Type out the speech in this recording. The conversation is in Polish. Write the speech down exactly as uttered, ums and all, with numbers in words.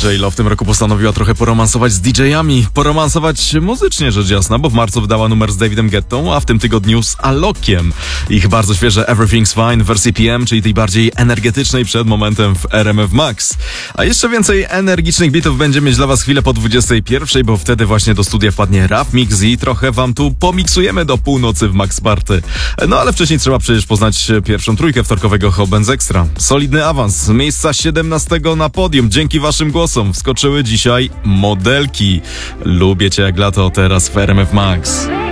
J-Lo w tym roku postanowiła trochę poromansować z D J-ami. Poromansować muzycznie rzecz jasna, bo w marcu wydała numer z Davidem Guettą, a w tym tygodniu z Alokiem. Ich bardzo świeże Everything's Fine w wersji P M, czyli tej bardziej energetycznej przed momentem w R M F Max. A jeszcze więcej energicznych bitów będzie mieć dla was chwilę po dwudziestej pierwszej, bo wtedy właśnie do studia wpadnie Rap Mix i trochę wam tu pomiksujemy do północy w Max Party. No ale wcześniej trzeba przecież poznać pierwszą trójkę wtorkowego Hobens Extra. Solidny awans z miejsca siedemnastego na podium. Dzięki waszym głosom wskoczyły dzisiaj modelki. Lubię cię jak lato, teraz w R M F Max.